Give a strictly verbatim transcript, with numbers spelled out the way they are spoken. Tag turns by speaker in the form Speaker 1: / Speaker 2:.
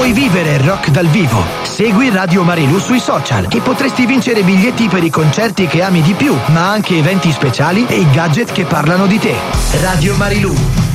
Speaker 1: Vuoi vivere il rock dal vivo? Segui Radio Marilù sui social e potresti vincere biglietti per i concerti che ami di più, ma anche eventi speciali e i gadget che parlano di te. Radio Marilù.